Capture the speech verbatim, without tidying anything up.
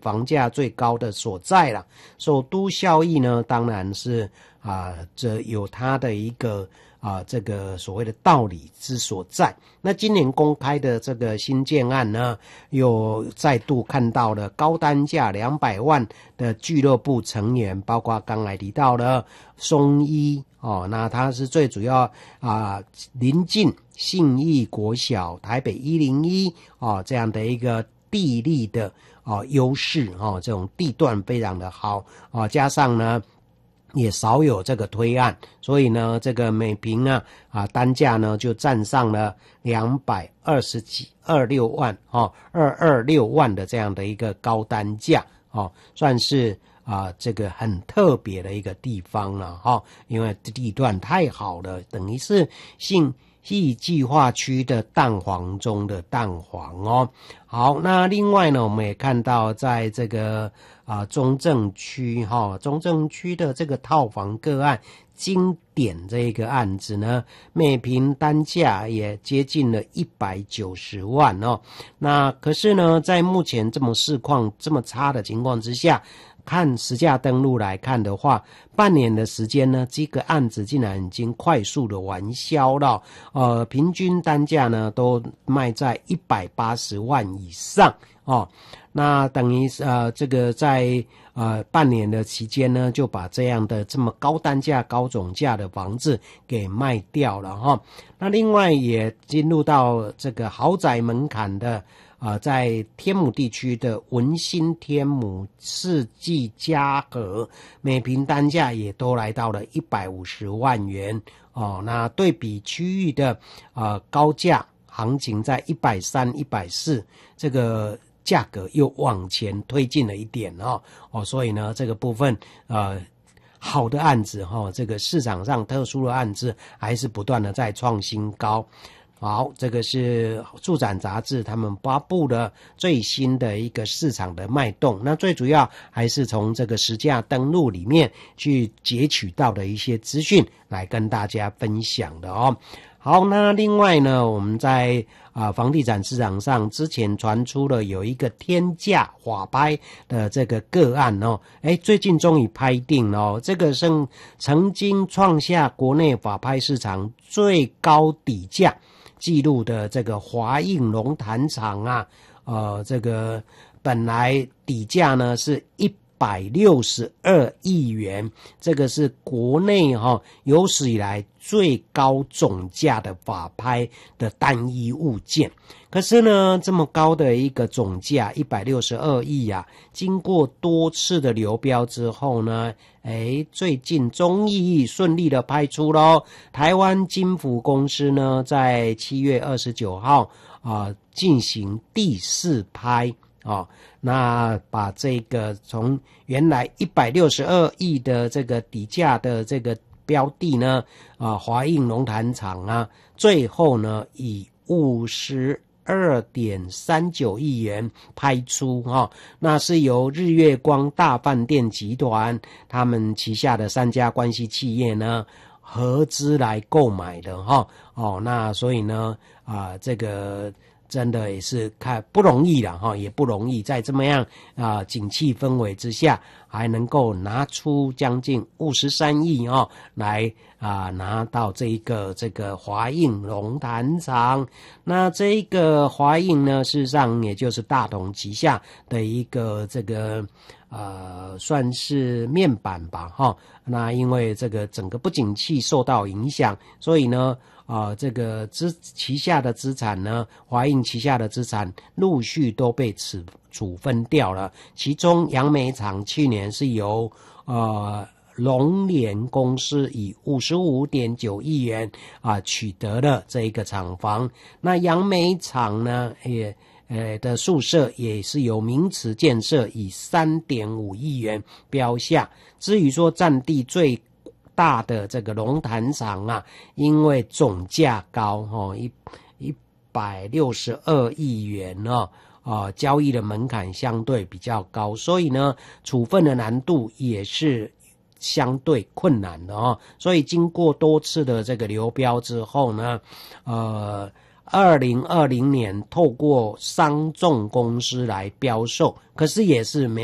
房价最高的所在了。首都效益呢，当然是啊，这有它的一个啊，这个所谓的道理之所在。那今年公开的这个新建案呢，又再度看到了高单价两百万的俱乐部成员，包括刚才提到的松一哦，那它是最主要啊，临近信义国小、台北一零一哦这样的一个地利的哦优势哦，这种地段非常的好哦，加上呢，也少有这个推案，所以呢，这个每坪啊啊单价呢就站上了两百二十几二六万哦，二二六万的这样的一个高单价哦，算是啊这个很特别的一个地方了哈、哦，因为地段太好了，等于是信义计划区的蛋黄中的蛋黄哦。好，那另外呢，我们也看到在这个啊中正区哈、哦，中正区的这个套房个案经典这个案子呢，每坪单价也接近了一百九十万哦。那可是呢，在目前这么市况这么差的情况之下，看实价登录来看的话，半年的时间呢，这个案子竟然已经快速的完销了，呃，平均单价呢都卖在一百八十万以上哦。那等于呃，这个在呃半年的期间呢，就把这样的这么高单价、高总价的房子给卖掉了哈、哦。那另外也进入到这个豪宅门槛的。啊、呃，在天母地区的文心天母世纪嘉禾，每坪单价也都来到了一百五十万元哦。那对比区域的呃高价行情在一百三、一百四，这个价格又往前推进了一点哦哦，所以呢，这个部分呃。好的案子哈、哦，这个市场上特殊的案子还是不断的在创新高。好，这个是住展杂志他们发布的最新的一个市场的脉动，那最主要还是从这个实价登录里面去截取到的一些资讯来跟大家分享的哦。好，那另外呢，我们在啊、呃、房地产市场上之前传出了有一个天价法拍的这个个案哦，诶最近终于拍定了哦，这个是曾经创下国内法拍市场最高底价记录的这个华映龙潭厂啊，呃，这个本来底价呢是一百六十二亿元，这个是国内哈、哦、有史以来最高总价的法拍的单一物件。可是呢，这么高的一个总价一百六十二亿啊，经过多次的流标之后呢，诶最近终于顺利的拍出咯。台湾金福公司呢，在七月二十九号啊、呃、进行第四拍哦，那把这个从原来一百六十二亿的这个底价的这个标的呢，啊，华映龙潭厂啊，最后呢以五十二点三九亿元拍出哈、哦，那是由日月光大饭店集团他们旗下的三家关系企业呢合资来购买的哈、哦，哦，那所以呢啊，这个。真的也是看不容易了哈，也不容易在这么样啊、呃、景气氛围之下，还能够拿出将近五十三亿哦来啊、呃、拿到这一个这个华映龙潭厂。那这一个华映呢，事实上也就是大同旗下的一个这个呃算是面板吧哈。那因为这个整个不景气受到影响，所以呢。啊、呃，这个资旗下的资产呢，华映旗下的资产陆续都被处处分掉了。其中杨梅厂去年是由呃龙联公司以五十五点九亿元啊、呃、取得了这一个厂房。那杨梅厂呢，也呃的宿舍也是由名池建设以三点五亿元标下。至于说占地最大的这个龙潭厂啊，因为总价高哦，一一百六十二亿元哦，啊、呃，交易的门槛相对比较高，所以呢，处分的难度也是相对困难的哦。所以经过多次的这个流标之后呢，呃。 二零二零年透过商仲公司来标售，可是也是没